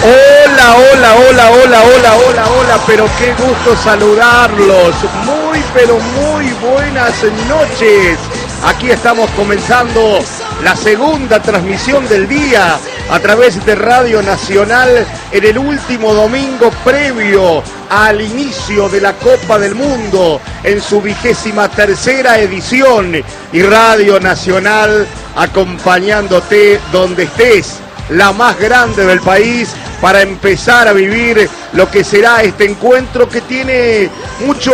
Hola, hola, hola, hola, hola, hola, hola, pero qué gusto saludarlos. Muy, pero muy buenas noches. Aquí estamos comenzando la segunda transmisión del día a través de Radio Nacional en el último domingo previo al inicio de la Copa del Mundo en su 23ª edición, y Radio Nacional acompañándote donde estés, la más grande del país, para empezar a vivir lo que será este encuentro que tiene mucho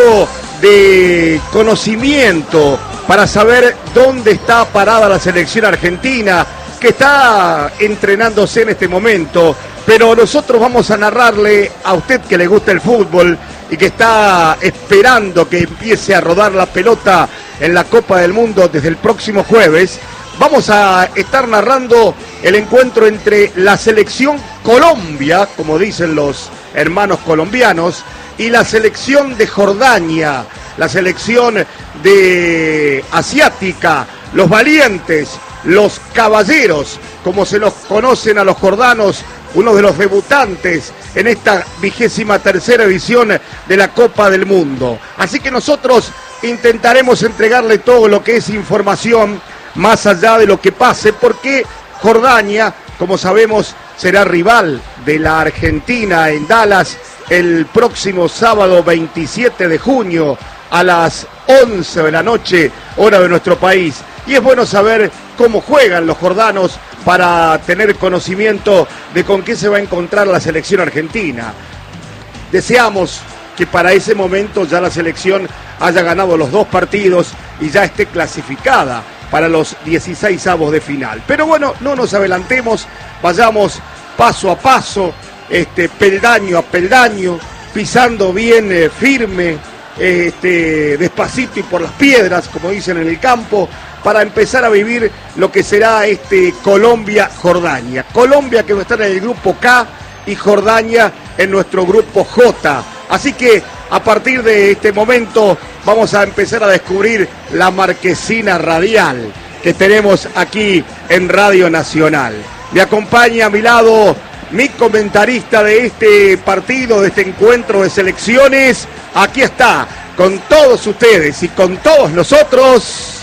de conocimiento para saber dónde está parada la selección argentina, que está entrenándose en este momento. Pero nosotros vamos a narrarle a usted que le gusta el fútbol y que está esperando que empiece a rodar la pelota en la Copa del Mundo desde el próximo jueves. Vamos a estar narrando el encuentro entre la selección Colombia, como dicen los hermanos colombianos, y la selección de Jordania, la selección de asiática, los valientes, los caballeros, como se los conocen a los jordanos, uno de los debutantes en esta 23ª edición de la Copa del Mundo. Así que nosotros intentaremos entregarle todo lo que es información, más allá de lo que pase, porque Jordania, como sabemos, será rival de la Argentina en Dallas el próximo sábado 27 de junio a las 11 de la noche, hora de nuestro país. Y es bueno saber cómo juegan los jordanos para tener conocimiento de con qué se va a encontrar la selección argentina. Deseamos que para ese momento ya la selección haya ganado los 2 partidos y ya esté clasificada para los 16avos de final. Pero bueno, no nos adelantemos, vayamos paso a paso, peldaño a peldaño, pisando bien firme, despacito y por las piedras, como dicen en el campo, para empezar a vivir lo que será Colombia-Jordania. Colombia que va a estar en el grupo K y Jordania en nuestro grupo J. Así que a partir de este momento vamos a empezar a descubrir la marquesina radial que tenemos aquí en Radio Nacional. Me acompaña a mi lado mi comentarista de este partido, de este encuentro de selecciones. Aquí está, con todos ustedes y con todos nosotros,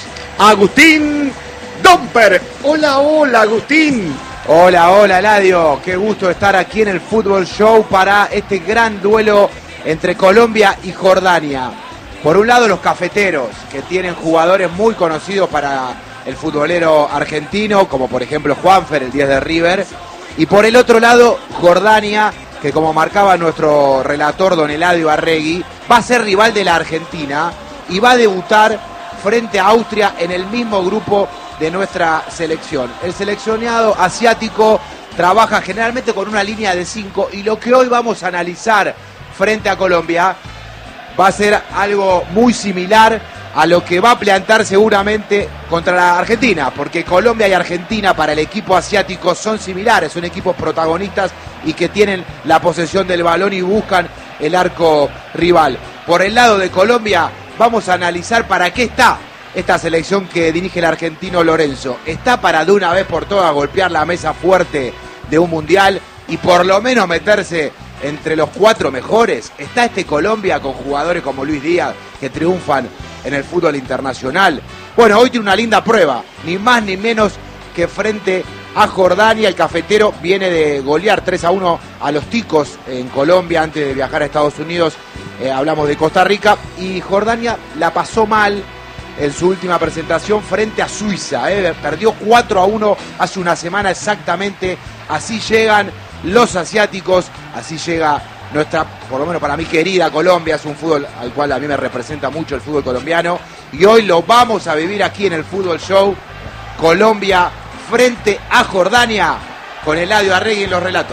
Agustín Domper. Hola, hola, Agustín. Hola, hola, Eladio. Qué gusto estar aquí en el Fútbol Show para este gran duelo entre Colombia y Jordania. Por un lado, los cafeteros, que tienen jugadores muy conocidos para el futbolero argentino, como por ejemplo Juanfer, el 10 de River. Y por el otro lado, Jordania, que como marcaba nuestro relator don Eladio Arregui, va a ser rival de la Argentina y va a debutar frente a Austria en el mismo grupo de nuestra selección. El seleccionado asiático trabaja generalmente con una línea de 5, y lo que hoy vamos a analizar frente a Colombia va a ser algo muy similar a lo que va a plantar seguramente contra la Argentina, porque Colombia y Argentina para el equipo asiático son similares, son equipos protagonistas y que tienen la posesión del balón y buscan el arco rival. Por el lado de Colombia vamos a analizar para qué está esta selección que dirige el argentino Lorenzo. Está para de una vez por todas golpear la mesa fuerte de un mundial y por lo menos meterse entre los 4 mejores. Está Colombia con jugadores como Luis Díaz que triunfan en el fútbol internacional. Bueno, hoy tiene una linda prueba, ni más ni menos que frente a Jordania. El cafetero viene de golear 3-1 a los ticos en Colombia antes de viajar a Estados Unidos. Hablamos de Costa Rica, y Jordania la pasó mal en su última presentación frente a Suiza. Perdió 4-1 hace una semana exactamente. Así llegan los asiáticos, así llega nuestra, por lo menos para mí, querida Colombia. Es un fútbol al cual a mí me representa mucho el fútbol colombiano, y hoy lo vamos a vivir aquí en el Fútbol Show. Colombia frente a Jordania, con Eladio Arregui en los relatos.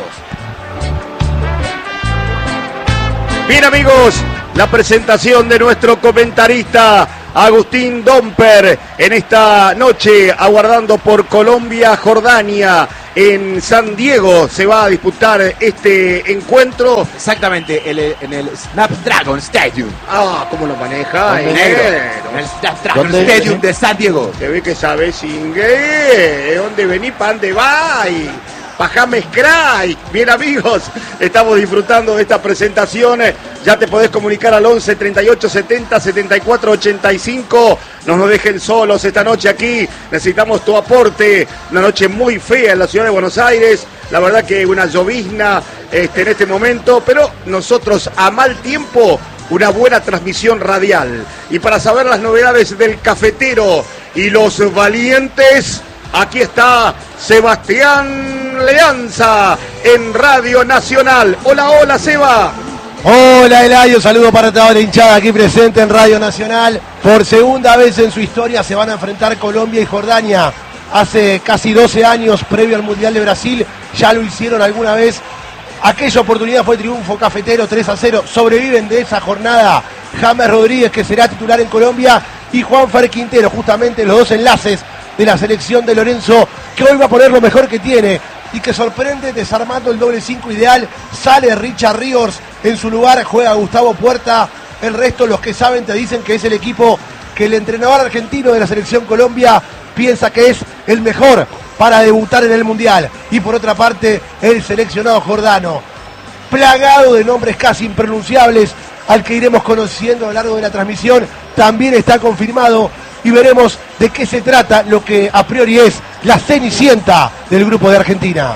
Bien, amigos, la presentación de nuestro comentarista Agustín Domper en esta noche, aguardando por Colombia-Jordania. En San Diego se va a disputar este encuentro. Exactamente, en el Snapdragon Stadium. Ah, ¿cómo lo maneja? En el Snapdragon Stadium de San Diego. Se ve que sabes inglés. ¿De dónde venís? ¿Para dónde vas? James Craig. Bien, amigos, estamos disfrutando de esta presentación. Ya te podés comunicar al 11 38 70 74 85. No nos dejen solos esta noche aquí. Necesitamos tu aporte. Una noche muy fea en la ciudad de Buenos Aires. La verdad que una llovizna en este momento, pero nosotros a mal tiempo una buena transmisión radial. Y para saber las novedades del cafetero y los valientes, aquí está Sebastián Leanza en Radio Nacional. Hola, hola, Seba. Hola, Eladio, saludo para toda la hinchada aquí presente en Radio Nacional. Por segunda vez en su historia se van a enfrentar Colombia y Jordania. Hace casi 12 años, previo al Mundial de Brasil, ya lo hicieron alguna vez. Aquella oportunidad fue triunfo cafetero 3-0. Sobreviven de esa jornada James Rodríguez, que será titular en Colombia, y Juanfer Quintero, justamente los dos enlaces de la selección de Lorenzo, que hoy va a poner lo mejor que tiene y que sorprende desarmando el doble 5 ideal. Sale Richard Ríos, en su lugar juega Gustavo Puerta. El resto, los que saben, te dicen que es el equipo que el entrenador argentino de la selección Colombia piensa que es el mejor para debutar en el Mundial. Y por otra parte, el seleccionado jordano, plagado de nombres casi impronunciables, al que iremos conociendo a lo largo de la transmisión, también está confirmado, y veremos de qué se trata lo que a priori es la cenicienta del grupo de Argentina.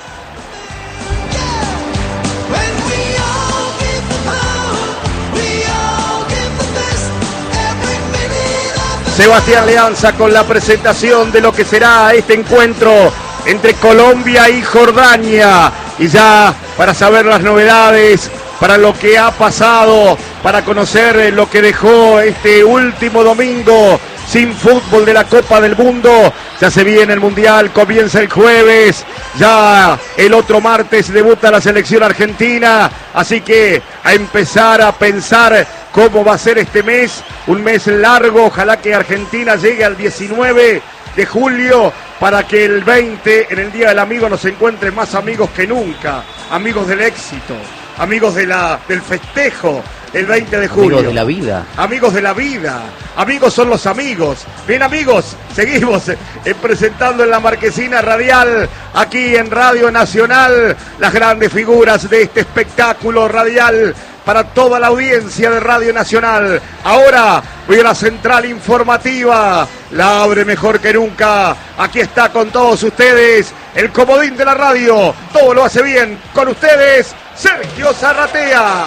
Sebastián Leanza con la presentación de lo que será este encuentro entre Colombia y Jordania. Y ya para saber las novedades, para lo que ha pasado, para conocer lo que dejó este último domingo sin fútbol de la Copa del Mundo. Ya se viene el Mundial, comienza el jueves, ya el otro martes debuta la selección argentina, así que a empezar a pensar cómo va a ser este mes, un mes largo. Ojalá que Argentina llegue al 19 de julio para que el 20, en el Día del Amigo, nos encuentren más amigos que nunca, amigos del éxito, amigos del festejo, el 20 de julio. Amigos de la vida. Amigos de la vida. Amigos son los amigos. Bien, amigos, seguimos presentando en la marquesina radial, aquí en Radio Nacional, las grandes figuras de este espectáculo radial para toda la audiencia de Radio Nacional. Ahora voy a la central informativa, la abre mejor que nunca. Aquí está con todos ustedes el comodín de la radio. Todo lo hace bien con ustedes, Sergio Zarratea.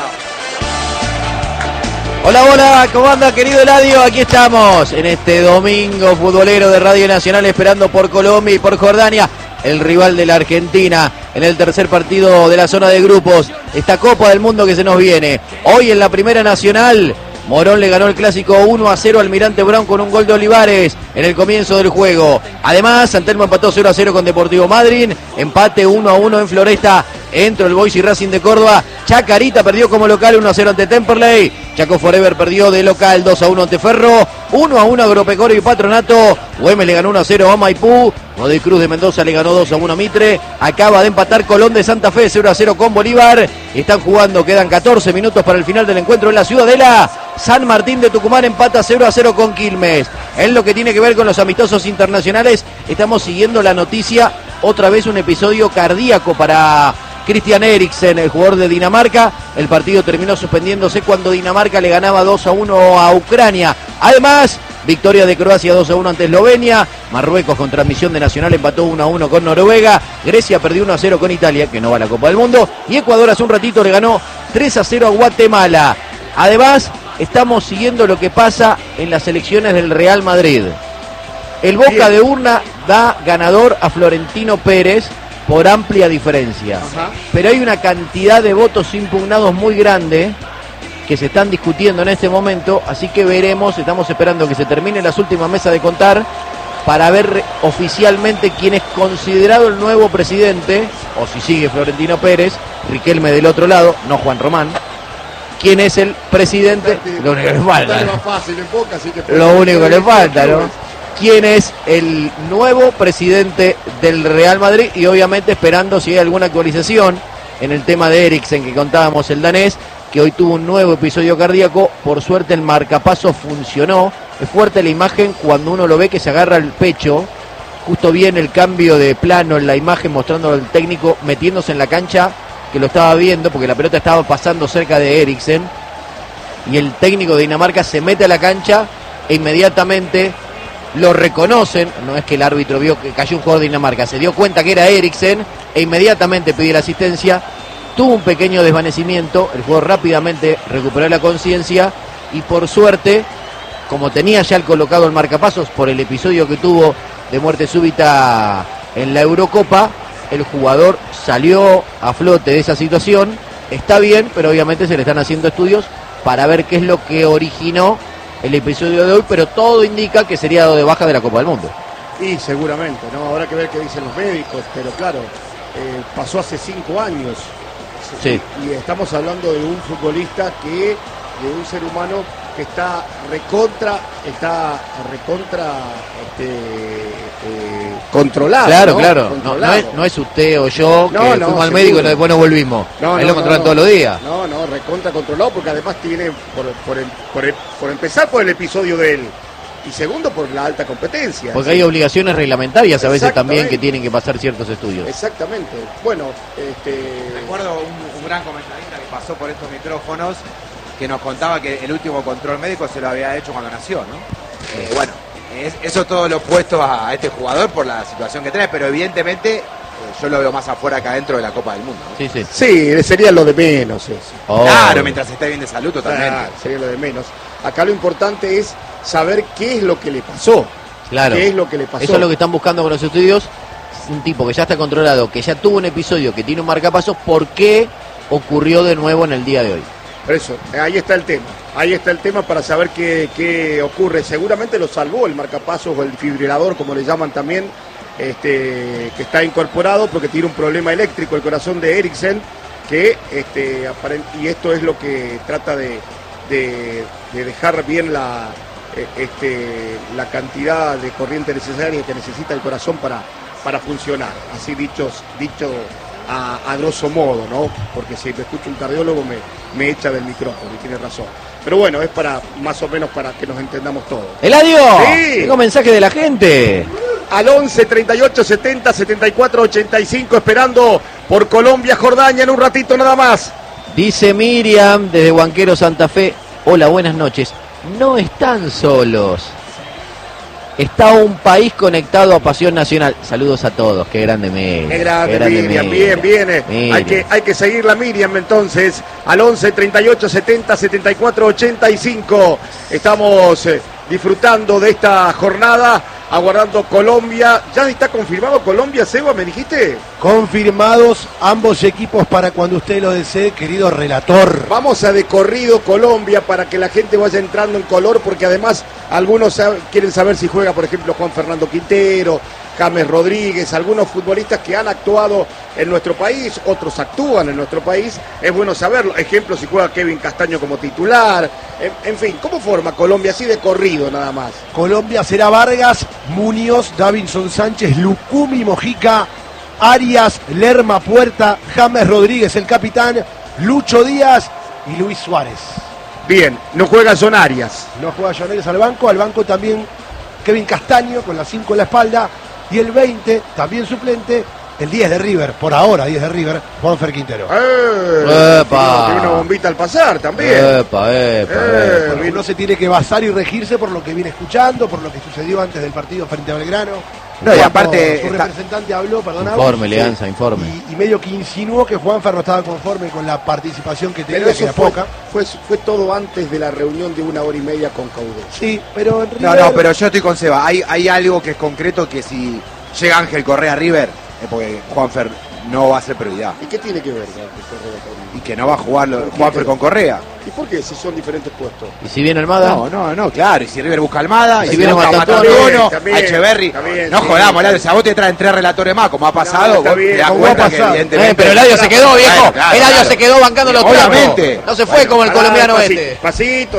Hola, hola, ¿cómo anda, querido Eladio? Aquí estamos en este domingo futbolero de Radio Nacional, esperando por Colombia y por Jordania, el rival de la Argentina, en el tercer partido de la zona de grupos. Esta Copa del Mundo que se nos viene. Hoy en la Primera Nacional, Morón le ganó el clásico 1-0 al Almirante Brown con un gol de Olivares en el comienzo del juego. Además, San Telmo empató 0-0 con Deportivo Madryn, empate 1-1 en Floresta entre el Boys y Racing de Córdoba. Chacarita perdió como local 1-0 ante Temperley. Chaco Forever perdió de local 2-1 ante Ferro. 1-1 Agropecuario y Patronato. Güemes le ganó 1-0 a Maipú. Godoy Cruz de Mendoza le ganó 2-1 a Mitre. Acaba de empatar Colón de Santa Fe 0-0 con Bolívar. Están jugando, quedan 14 minutos para el final del encuentro en la Ciudadela. San Martín de Tucumán empata 0-0 con Quilmes. En lo que tiene que ver con los amistosos internacionales, estamos siguiendo la noticia. Otra vez un episodio cardíaco para Christian Eriksen, el jugador de Dinamarca. El partido terminó suspendiéndose cuando Dinamarca le ganaba 2-1 a Ucrania. Además, victoria de Croacia 2-1 ante Eslovenia. Marruecos, con transmisión de Nacional, empató 1-1 con Noruega. Grecia perdió 1-0 con Italia, que no va a la Copa del Mundo. Y Ecuador hace un ratito le ganó 3-0 a Guatemala. Además, estamos siguiendo lo que pasa en las elecciones del Real Madrid. El Boca de Urna da ganador a Florentino Pérez por amplia diferencia. Ajá. Pero hay una cantidad de votos impugnados muy grande que se están discutiendo en este momento, así que veremos, estamos esperando que se termine las últimas mesas de contar para ver oficialmente quién es considerado el nuevo presidente, o si sigue Florentino Pérez, Riquelme del otro lado, no Juan Román. ¿Quién es el presidente? Lo único que le falta. Lo único que le falta, ¿no? ¿Quién es el nuevo presidente del Real Madrid? Y obviamente esperando si hay alguna actualización en el tema de Eriksen que contábamos, el danés, que hoy tuvo un nuevo episodio cardíaco. Por suerte el marcapaso funcionó. Es fuerte la imagen cuando uno lo ve que se agarra el pecho justo viene el cambio de plano en la imagen mostrando al técnico metiéndose en la cancha, que lo estaba viendo porque la pelota estaba pasando cerca de Eriksen, y el técnico de Dinamarca se mete a la cancha e inmediatamente lo reconocen. No es que el árbitro vio que cayó un jugador de Dinamarca, se dio cuenta que era Eriksen e inmediatamente pidió la asistencia. Tuvo un pequeño desvanecimiento, el jugador rápidamente recuperó la conciencia y por suerte, como tenía ya colocado el marcapasos por el episodio que tuvo de muerte súbita en la Eurocopa, el jugador salió a flote de esa situación, está bien, pero obviamente se le están haciendo estudios para ver qué es lo que originó el episodio de hoy, pero todo indica que sería de baja de la Copa del Mundo. Y seguramente, ¿no? Habrá que ver qué dicen los médicos, pero claro, pasó hace 5 años. Sí. Y estamos hablando de un futbolista de un ser humano que está recontra controlado. Claro, ¿no? claro. Controlado. No es usted o yo que fuimos al seguro. médico y después nos volvimos. Ahí lo controlan todos los días. No, recontra controlado porque además tiene, por empezar por el episodio de él, y segundo por la alta competencia. Porque hay obligaciones reglamentarias a veces también que tienen que pasar ciertos estudios. Exactamente. Bueno, recuerdo un gran comentarista que pasó por estos micrófonos que nos contaba que el último control médico se lo había hecho cuando nació, ¿no? Bueno, eso todo lo opuesto a este jugador por la situación que trae, pero evidentemente yo lo veo más afuera que adentro de la Copa del Mundo, ¿no? Sí, sería lo de menos eso. Claro, mientras esté bien de salud, totalmente. Claro, sería lo de menos. Acá lo importante es saber qué es lo que le pasó. Claro. ¿Qué es lo que le pasó? Eso es lo que están buscando con los estudios. Un tipo que ya está controlado, que ya tuvo un episodio, que tiene un marcapasos, ¿por qué ocurrió de nuevo en el día de hoy? Por eso, ahí está el tema. Ahí está el tema para saber qué ocurre. Seguramente lo salvó el marcapasos o el fibrilador, como le llaman también, que está incorporado porque tiene un problema eléctrico el corazón de Eriksen, y esto es lo que trata de dejar bien la cantidad de corriente necesaria que necesita el corazón para funcionar. Así dicho a grosso modo, ¿no? Porque si me escucha un cardiólogo me echa del micrófono y tiene razón. Pero bueno, es para más o menos para que nos entendamos todos. ¡Eladio! Sí. Tengo mensaje de la gente. Al 11 38 70 74 85 esperando por Colombia, Jordania en un ratito nada más. Dice Miriam desde Huanquero, Santa Fe. Hola, buenas noches. No están solos. Está un país conectado a Pasión Nacional. Saludos a todos. Qué grande Miriam. Qué grande Miriam. Bien, bien. Hay que seguir la Miriam entonces. Al 11 38 70 74 85. Estamos disfrutando de esta jornada. Aguardando Colombia. ¿Ya está confirmado Colombia, Seba, me dijiste? Confirmados ambos equipos para cuando usted lo desee, querido relator. Vamos a de corrido Colombia para que la gente vaya entrando en color, porque además algunos quieren saber si juega, por ejemplo, Juan Fernando Quintero, James Rodríguez, algunos futbolistas que han actuado en nuestro país, otros actúan en nuestro país, es bueno saberlo. Ejemplo, si juega Kevin Castaño como titular, en fin, ¿cómo forma Colombia así de corrido nada más? Colombia será Vargas, Muñoz, Davinson Sánchez, Lucumi Mojica, Arias, Lerma Puerta, James Rodríguez el capitán, Lucho Díaz y Luis Suárez. Bien, no juega John Arias. No juega John Arias al banco también Kevin Castaño con la 5 en la espalda. Y el 20, también suplente, el 10 de River, por ahora 10 de River, Juanfer Quintero. Tiene una bombita al pasar también. Uno se tiene que basar y regirse por lo que viene escuchando, por lo que sucedió antes del partido frente a Belgrano. No, y aparte su representante habló, perdonamos. Informe, Leanza, informe. Y medio que insinuó que Juanfer no estaba conforme con la participación que tenía, que era poca. Fue todo antes de la reunión de 1 hora y media con Caudé. Sí, pero en River... No, pero yo estoy con Seba. Hay algo que es concreto, que si llega Ángel Correa a River, es porque Juanfer no va a ser prioridad. ¿Y qué tiene que ver Ángel Correa con y que no va a jugar Juanfer con Correa? ¿Y por qué? Si son diferentes puestos. ¿Y si viene Almada? No, claro. Y si River busca Almada, y si viene busca Matatone, a Echeverri. No jodamos, Eladio. Si a vos te traen 3 relatores más, como ha pasado, vos te das cuenta que evidentemente... pero Eladio se quedó, viejo. Eladio se quedó bancando los trapos. Obviamente. No se fue como el colombiano Despacito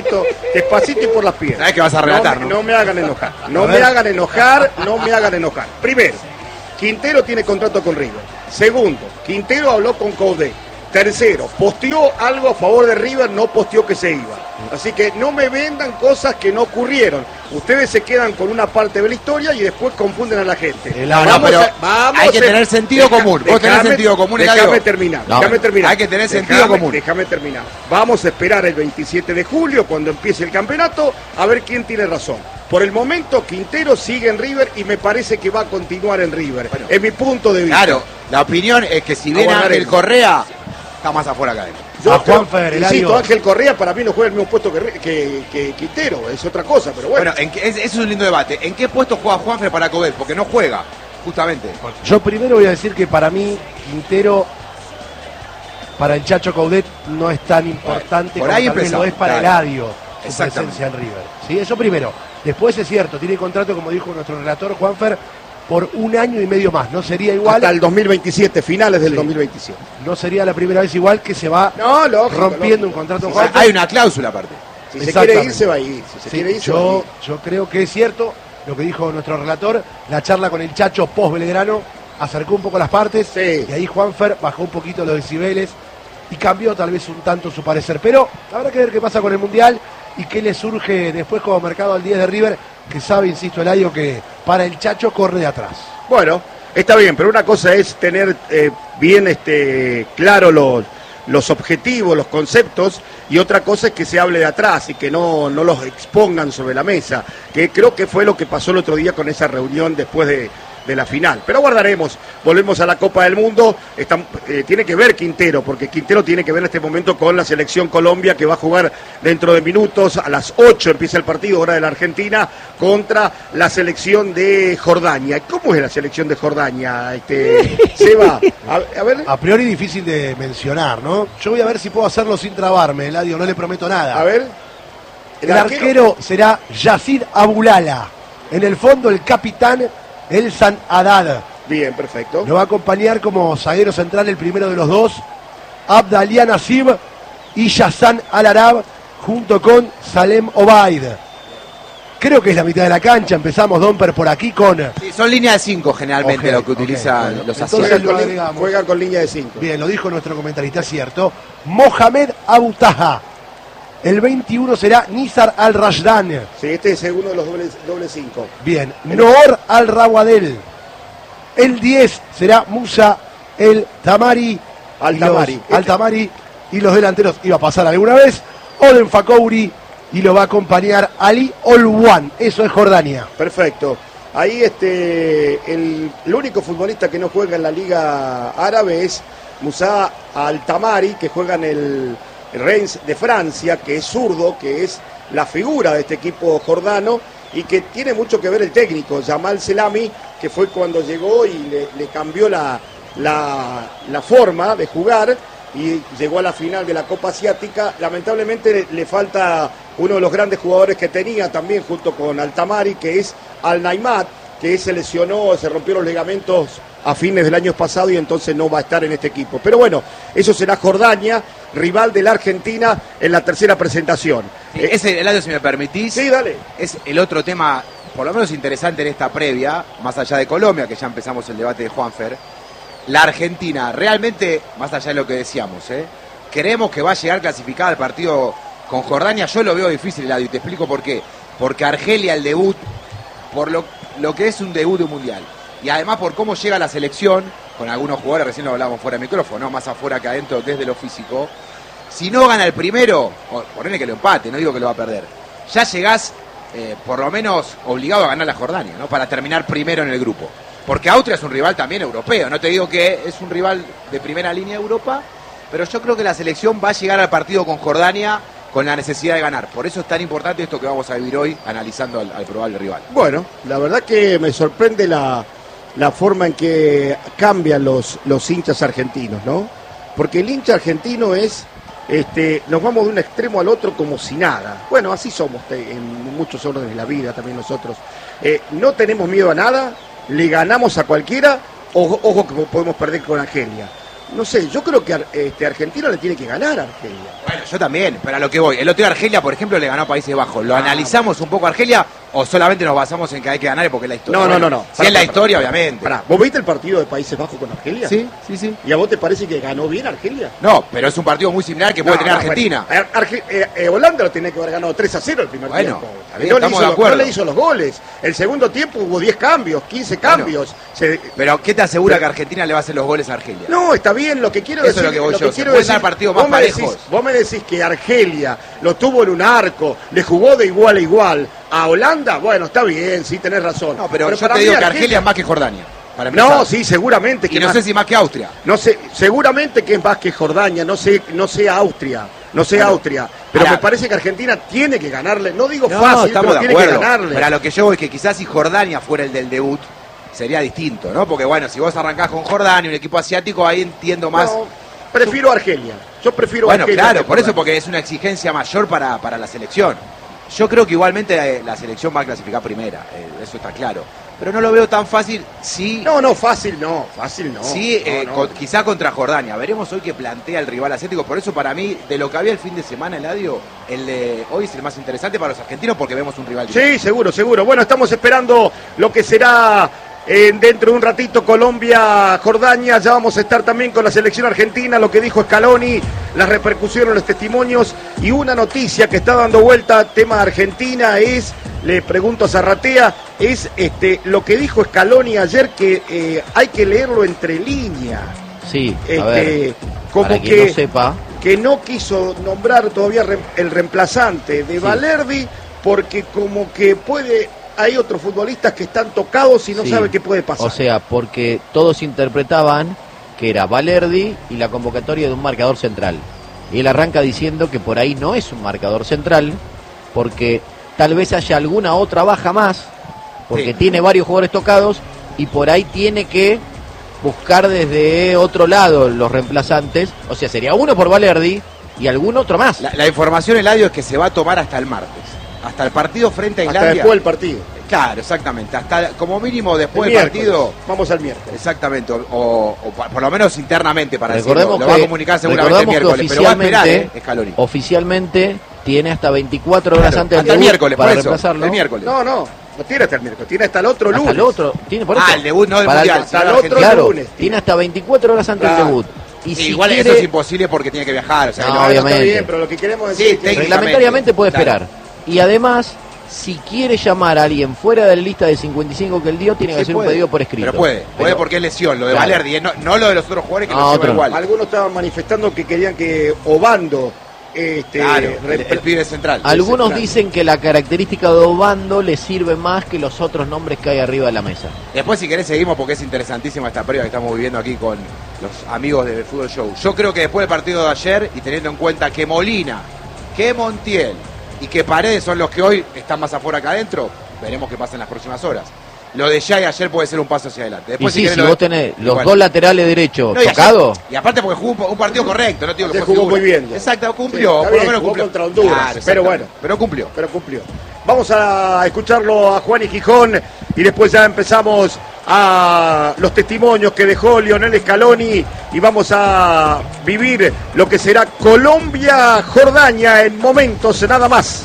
y por las piernas. ¿Sabés que vas a relatar, no? No me hagan enojar. No me hagan enojar. Primero, Quintero tiene contrato con River. Segundo, Quintero habló con Caudé. Tercero, posteó algo a favor de River, no posteó que se iba. Así que no me vendan cosas que no ocurrieron. Ustedes se quedan con una parte de la historia y después confunden a la gente. Hay que tener sentido común. Vos tenés sentido común. Déjame terminar. Hay que tener sentido común. Déjame terminar. Vamos a esperar el 27 de julio, cuando empiece el campeonato, a ver quién tiene razón. Por el momento, Quintero sigue en River y me parece que va a continuar en River. Bueno, es mi punto de vista. Claro, la opinión es que si viene Ángel Correa, está más afuera que adentro. Yo insisto, Ángel Correa para mí no juega el mismo puesto que Quintero, es otra cosa, pero bueno. Eso es un lindo debate. ¿En qué puesto juega Juanfer para Cobet? Porque no juega, justamente. Yo primero voy a decir que para mí Quintero, para el Chacho Coudet, no es tan importante por ahí como tal vez lo es para Eladio su presencia en River. ¿Sí? Eso primero. Después es cierto, tiene contrato, como dijo nuestro relator Juanfer, por 1 año y medio más. No sería igual. Hasta el 2027, finales del 2027. No sería la primera vez igual que se va rompiendo un contrato. O sea, hay una cláusula aparte. Si se quiere ir, se va a ir. Si se quiere ir, yo creo que es cierto lo que dijo nuestro relator. La charla con el Chacho post Belgrano acercó un poco las partes. Sí. Y ahí Juanfer bajó un poquito los decibeles y cambió tal vez un tanto su parecer. Pero habrá que ver qué pasa con el Mundial y qué le surge después como mercado al 10 de River, que sabe, insisto, Eladio, que para el Chacho corre de atrás. Bueno, está bien, pero una cosa es tener bien claro los objetivos, los conceptos, y otra cosa es que se hable de atrás y que no los expongan sobre la mesa, que creo que fue lo que pasó el otro día con esa reunión después de la final. Pero aguardaremos, volvemos a la Copa del Mundo. Tiene que ver Quintero, porque Quintero tiene que ver en este momento con la selección Colombia, que va a jugar dentro de minutos. A las 8 empieza el partido, hora de la Argentina, contra la selección de Jordania. ¿Cómo es la selección de Jordania, Seba? A ver. A priori difícil de mencionar, ¿no? Yo voy a ver si puedo hacerlo sin trabarme, Eladio, no le prometo nada. A ver. El arquero será Yacir Abulala. En el fondo, el capitán Elsan Haddad. Bien, perfecto. Lo va a acompañar como zaguero central el primero de los dos, Abdalian Nasib y Yassan Al-Arab, junto con Salem Obaid. Creo que es la mitad de la cancha. Empezamos, Domper, por aquí con... Sí, son líneas de 5 generalmente lo que utilizan los asiáticos. Juegan con línea de 5. Bien, lo dijo nuestro comentarista, cierto. Mohamed Abutaha. El 21 será Nizar Al-Rashdan. Sí, este es uno de los doble 5. Bien. Noor Al-Rawadel. El 10 será Musa El Tamari. Al-Tamari. Y los delanteros, iba a pasar alguna vez, Oden Fakouri, y lo va a acompañar Ali Olwan. Eso es Jordania. Perfecto. Ahí el único futbolista que no juega en la Liga Árabe es Musa Al-Tamari, que juega en el Reims de Francia, que es zurdo, que es la figura de este equipo jordano y que tiene mucho que ver el técnico, Jamal Selami, que fue cuando llegó y le cambió la forma de jugar y llegó a la final de la Copa Asiática. Lamentablemente le falta uno de los grandes jugadores que tenía también junto con Al-Tamari, que es Al-Naimat, que se lesionó, se rompió los ligamentos a fines del año pasado y entonces no va a estar en este equipo. Pero bueno, eso será Jordania, rival de la Argentina en la tercera presentación. Sí, ese, Eladio, si me permitís, sí, dale. Es el otro tema, por lo menos interesante en esta previa, más allá de Colombia, que ya empezamos el debate de Juanfer. La Argentina, realmente, más allá de lo que decíamos, creemos que va a llegar clasificada al partido con Jordania. Yo lo veo difícil, Eladio, y te explico por qué. Porque Argelia, el debut, por lo que es un debut de un mundial, y además por cómo llega la selección, con algunos jugadores, recién lo hablábamos fuera de micrófono, más afuera que adentro desde lo físico. Si no gana el primero, ponele que lo empate, no digo que lo va a perder, ya llegás por lo menos obligado a ganar la Jordania, ¿no? Para terminar primero en el grupo. Porque Austria es un rival también europeo, no te digo que es un rival de primera línea de Europa, pero yo creo que la selección va a llegar al partido con Jordania con la necesidad de ganar. Por eso es tan importante esto que vamos a vivir hoy analizando al probable rival. Bueno, la verdad que me sorprende la forma en que cambian los hinchas argentinos, ¿no? Porque el hincha argentino es, nos vamos de un extremo al otro como si nada. Bueno, así somos en muchos órdenes de la vida también nosotros. No tenemos miedo a nada, le ganamos a cualquiera, ojo que podemos perder con Argelia. No sé, yo creo que Argentina le tiene que ganar a Argelia. Bueno, yo también, pero a lo que voy. El otro día Argelia, por ejemplo, le ganó a Países Bajos. Lo analizamos un poco a Argelia, ¿O solamente nos basamos en que hay que ganar porque es la historia? No. Si es la historia, obviamente. Pará, ¿vos viste el partido de Países Bajos con Argelia? Sí. ¿Y a vos te parece que ganó bien Argelia? No, pero es un partido muy similar que puede tener Argentina. Bueno, Holanda lo tenía que haber ganado 3-0 el primer tiempo. Estamos de acuerdo. No le hizo los goles. El segundo tiempo hubo 10 cambios, 15 cambios. Pero ¿qué te asegura que Argentina le va a hacer los goles a Argelia? No, está bien, lo que quiero Eso decir... es lo que voy yo. Quiero pueden decir, dar partidos más parejos. Vos me decís que Argelia lo tuvo en un arco, le jugó de igual a igual a Holanda, bueno, está bien, sí, tenés razón. No, pero yo te digo que Argelia es más que Jordania. No, sí, seguramente. Y no sé si más que Austria. No sé, seguramente que es más que Jordania, no sé Austria. Austria, pero me parece que Argentina tiene que ganarle, no digo fácil, pero tiene que ganarle. Pero a lo que yo voy es que quizás si Jordania fuera el del debut, sería distinto, ¿no? Porque bueno, si vos arrancás con Jordania, un equipo asiático, ahí entiendo más. No, prefiero Argelia. Yo prefiero Argelia. Bueno, claro, por eso, porque es una exigencia mayor para la selección. Yo creo que igualmente la selección va a clasificar primera, eso está claro. Pero no lo veo tan fácil, sí. No, fácil no. Sí, quizá contra Jordania. Veremos hoy qué plantea el rival asiático. Por eso, para mí, de lo que había el fin de semana, Eladio, el de hoy es el más interesante para los argentinos porque vemos un rival. Sí, seguro. Bueno, estamos esperando lo que será dentro de un ratito Colombia-Jordania. Ya vamos a estar también con la selección argentina, lo que dijo Scaloni, las repercusiones, los testimonios y una noticia que está dando vuelta, tema Argentina, le pregunto a Zarratea, es lo que dijo Scaloni ayer, que hay que leerlo entre líneas. Sí, a ver, como para quien no sepa, que no quiso nombrar todavía el reemplazante de Valerdi, porque como que hay otros futbolistas que están tocados y no sabe qué puede pasar. O sea, porque todos interpretaban que era Valerdi y la convocatoria de un marcador central. Y él arranca diciendo que por ahí no es un marcador central, porque tal vez haya alguna otra baja más, porque tiene varios jugadores tocados y por ahí tiene que buscar desde otro lado los reemplazantes. O sea, sería uno por Valerdi y algún otro más. La información, Eladio, es que se va a tomar hasta el martes. Hasta el partido frente a Islandia. Hasta después del partido. Claro, exactamente. Hasta como mínimo después del partido. Vamos al miércoles. Exactamente. O por lo menos internamente para recordemos decirlo. Lo va a comunicar seguramente el miércoles. Pero va a esperar, Scaloni. Oficialmente tiene hasta 24 horas antes del debut miércoles para reemplazarlo. El miércoles. No tiene hasta el miércoles, tiene hasta el otro lunes. Hasta el otro, tiene por eso. El debut no del mundial. Hasta el otro lunes. Tiene hasta 24 horas antes del debut. Y si igual quiere... eso es imposible porque tiene que viajar. O sea, no, obviamente. Está bien, pero lo que queremos decir es que reglamentariamente puede esperar. Y además, si quiere llamar a alguien fuera de la lista de 55 que él dio, tiene que hacer un pedido por escrito. Pero puede porque es lesión, lo de Valerdi, no lo de los otros jugadores que no llevan igual. Algunos estaban manifestando que querían que Obando el pibe central. Algunos dicen que la característica de Obando le sirve más que los otros nombres que hay arriba de la mesa. Después, si querés, seguimos porque es interesantísima esta previa que estamos viviendo aquí con los amigos del Fútbol Show. Yo creo que después del partido de ayer, y teniendo en cuenta que Molina, que Montiel y que Paredes son los que hoy están más afuera que adentro, veremos qué pasa en las próximas horas. Lo de Jay ayer puede ser un paso hacia adelante. Después, y si vos tenés los dos laterales derechos tocados. Y aparte porque jugó un partido correcto, no digo que jugó muy bien. Exacto, cumplió. Por lo menos cumplió contra Honduras. Pero bueno. Pero cumplió. Vamos a escucharlo a Juan y Gijón y después ya empezamos a los testimonios que dejó Lionel Scaloni y vamos a vivir lo que será Colombia-Jordania en momentos nada más.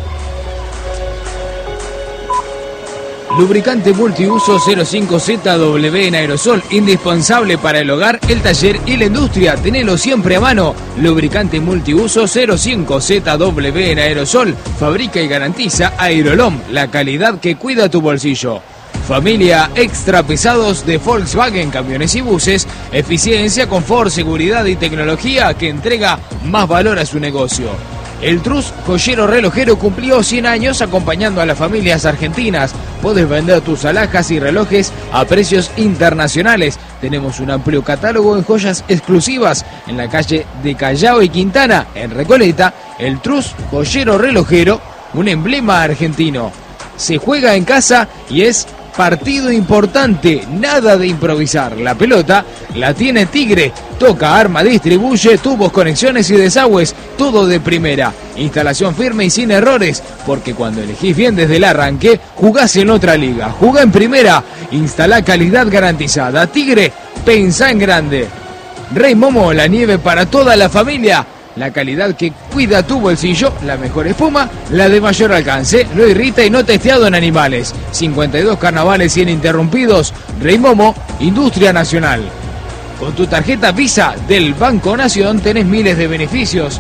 Lubricante multiuso 05ZW en aerosol, indispensable para el hogar, el taller y la industria. Tenelo siempre a mano. Lubricante multiuso 05ZW en aerosol. Fabrica y garantiza Aerolom, la calidad que cuida tu bolsillo. Familia extra pesados de Volkswagen, camiones y buses. Eficiencia, confort, seguridad y tecnología que entrega más valor a su negocio. El Trus Joyero Relojero cumplió 100 años acompañando a las familias argentinas. Podés vender tus alhajas y relojes a precios internacionales. Tenemos un amplio catálogo en joyas exclusivas en la calle de Callao y Quintana, en Recoleta. El Trus Joyero Relojero, un emblema argentino. Se juega en casa y es partido importante, nada de improvisar. La pelota la tiene Tigre, toca, arma, distribuye, tubos, conexiones y desagües, todo de primera. Instalación firme y sin errores, porque cuando elegís bien desde el arranque, jugás en otra liga. Jugá en primera, instalá calidad garantizada. Tigre, pensá en grande. Rey Momo, la nieve para toda la familia. la calidad que cuida tu bolsillo, la mejor espuma, la de mayor alcance, no irrita y no testeado en animales. 52 carnavales ininterrumpidos. Rey Momo, Industria Nacional. Con tu tarjeta Visa del Banco Nación tenés miles de beneficios.